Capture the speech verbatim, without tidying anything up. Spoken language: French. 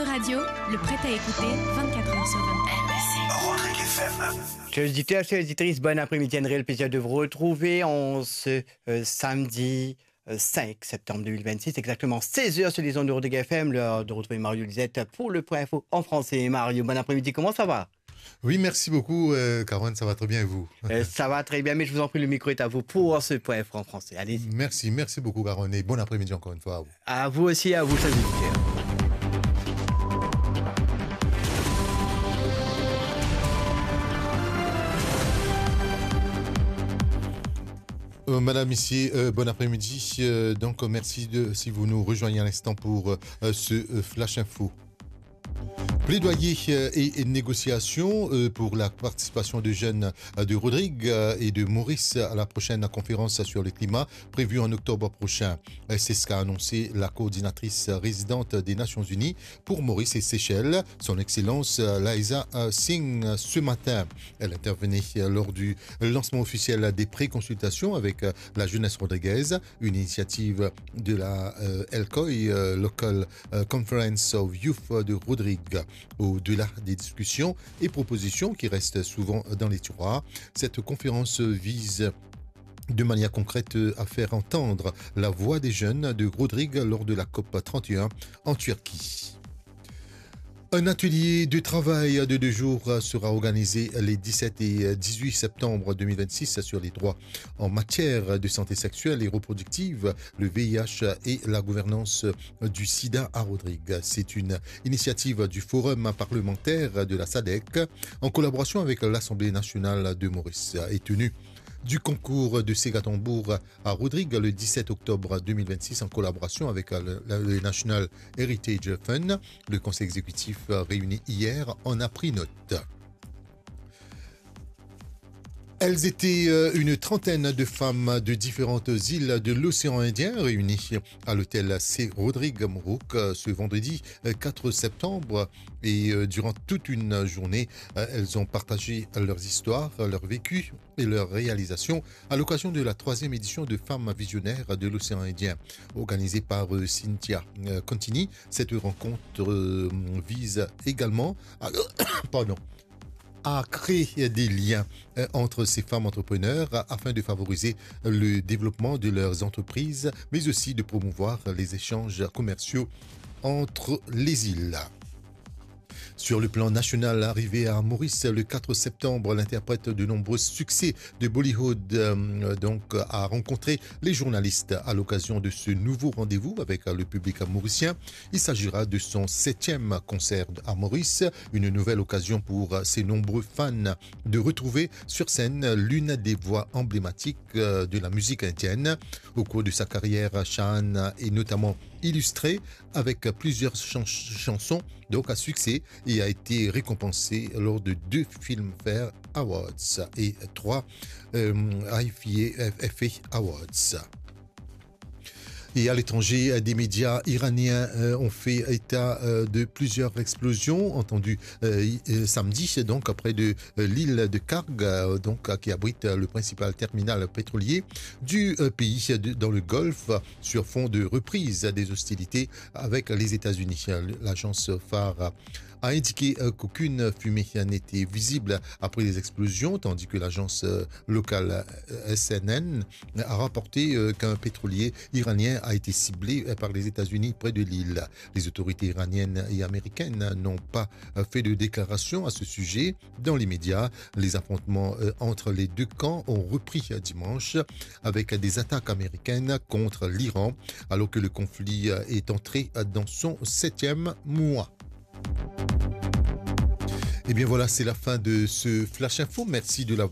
Votre radio, le prêt à écouter vingt-quatre heures sur vingt-quatre. Rodrigue F M. Chers auditeurs, chers auditrices, bon après-midi, un réel plaisir de vous retrouver en ce euh, samedi euh, cinq septembre deux mille vingt-six, exactement seize heures sur les ondes de Rodrigue F M, l'heure de retrouver Mario Lisette pour le point info en français. Mario, bon après-midi, comment ça va? Oui, merci beaucoup, euh, Caroline, ça va très bien et vous? euh, Ça va très bien, mais je vous en prie, le micro est à vous pour ce point info en français. Allez-y. Merci, merci beaucoup, Caroline, et bon après-midi encore une fois à vous. À vous aussi, à vous, chers auditeurs. Euh, Madame, ici, euh, bon après-midi. Euh, donc, merci de, si vous nous rejoignez à l'instant pour euh, ce euh, Flash Info. Plaidoyer et, et négociations pour la participation de jeunes de Rodrigue et de Maurice à la prochaine conférence sur le climat prévue en octobre prochain. C'est ce qu'a annoncé la coordinatrice résidente des Nations Unies pour Maurice et Seychelles, son Excellence Liza Singh, ce matin. Elle intervenait lors du lancement officiel des pré-consultations avec la jeunesse rodriguaise, une initiative de la euh, L C O I, euh, Local Conference of Youth de Rodrigue. Au-delà des discussions et propositions qui restent souvent dans les tiroirs, cette conférence vise de manière concrète à faire entendre la voix des jeunes de Rodrigue lors de la COP trente et un en Turquie. Un atelier de travail de deux jours sera organisé les dix-sept et dix-huit septembre deux mille vingt-six sur les droits en matière de santé sexuelle et reproductive, le V I H et la gouvernance du sida à Rodrigue. C'est une initiative du Forum parlementaire de la S A D C en collaboration avec l'Assemblée nationale de Maurice et tenue du concours de Ségatambour à Rodrigue le dix-sept octobre deux mille vingt-six en collaboration avec le, le National Heritage Fund. Le conseil exécutif réuni hier en a pris note. Elles étaient une trentaine de femmes de différentes îles de l'océan Indien réunies à l'hôtel C. Rodrigue Morouk ce vendredi quatre septembre. Et durant toute une journée, elles ont partagé leurs histoires, leur vécu et leurs réalisations à l'occasion de la troisième édition de Femmes visionnaires de l'océan Indien. Organisée par Cynthia Contini, cette rencontre vise également à... Pardon. à créer des liens entre ces femmes entrepreneurs afin de favoriser le développement de leurs entreprises, mais aussi de promouvoir les échanges commerciaux entre les îles. Sur le plan national, arrivé à Maurice le quatre septembre, l'interprète de nombreux succès de Bollywood euh, donc, a rencontré les journalistes à l'occasion de ce nouveau rendez-vous avec le public mauricien. Il s'agira de son septième concert à Maurice, une nouvelle occasion pour ses nombreux fans de retrouver sur scène l'une des voix emblématiques de la musique indienne. Au cours de sa carrière, Shahan est notamment illustré avec plusieurs chan- chansons donc à succès et a été récompensé lors de deux Filmfare Awards et trois euh, I F A Awards. Et à l'étranger, des médias iraniens euh, ont fait état euh, de plusieurs explosions entendues euh, samedi, donc près de euh, l'île de Karg, euh, donc qui abrite le principal terminal pétrolier du euh, pays de, dans le Golfe, sur fond de reprise des hostilités avec les États-Unis. L'agence phare a indiqué qu'aucune fumée n'était visible après les explosions, tandis que l'agence locale S N N a rapporté qu'un pétrolier iranien a été ciblé par les États-Unis près de l'île. Les autorités iraniennes et américaines n'ont pas fait de déclaration à ce sujet. Dans les médias, les affrontements entre les deux camps ont repris dimanche avec des attaques américaines contre l'Iran, alors que le conflit est entré dans son septième mois. Et bien voilà, c'est la fin de ce Flash Info. Merci de l'avoir